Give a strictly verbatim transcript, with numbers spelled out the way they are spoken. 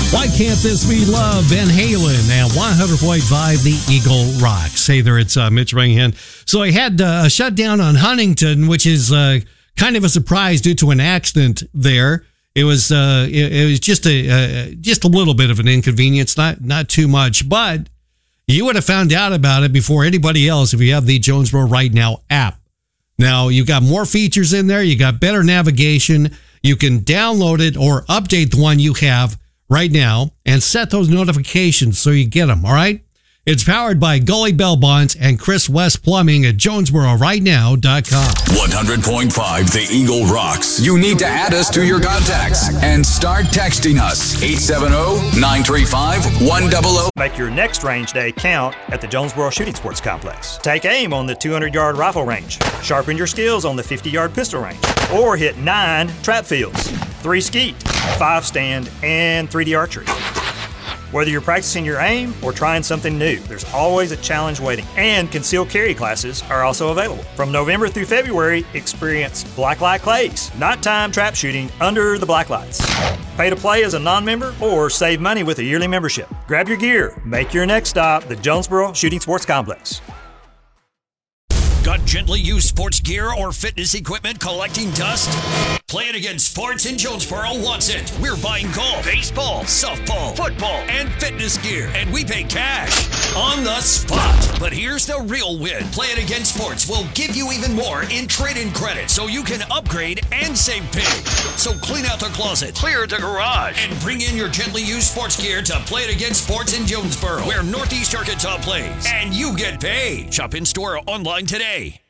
Why can't this be love? Van Halen and one hundred point five The Eagle Rocks. Hey there, it's uh, Mitch Ringhan. So I had uh, a shutdown on Huntington, which is uh, kind of a surprise due to an accident there. It was uh, it, it was just a uh, just a little bit of an inconvenience, not not too much, but you would have found out about it before anybody else if you have the Jonesboro Right Now app. Now you got more features in there, you got better navigation. You can download it or update the one you have right now and set those notifications so you get them. All right. It's powered by Gully Bell Bonds and Chris West Plumbing at Jonesboro Right Now dot com. one hundred point five The Eagle Rocks. You need to add us to your contacts and start texting us. eight seven zero, nine three five, one zero zero. Make your next range day count at the Jonesboro Shooting Sports Complex. Take aim on the two hundred yard rifle range. Sharpen your skills on the fifty yard pistol range. Or hit nine trap fields, three skeet, five stand, and three D archery. Whether you're practicing your aim or trying something new, there's always a challenge waiting. And concealed carry classes are also available. From November through February, experience blacklight clays, nighttime trap shooting under the black lights. Pay to play as a non-member or save money with a yearly membership. Grab your gear. Make your next stop the Jonesboro Shooting Sports Complex. Got gently used sports gear or fitness equipment collecting dust? Playing Against Sports in Jonesboro wants it. We're buying golf, baseball, softball, football, and fitness gear, and we pay cash on the spot. But here's the real win. Playing Against Sports will give you even more in trade-in credit so you can upgrade and save big. So clean out the closet, clear the garage, and bring in your gently used sports gear to Play It Against Sports in Jonesboro, where Northeast Arkansas plays, and you get paid. Shop in store or online today.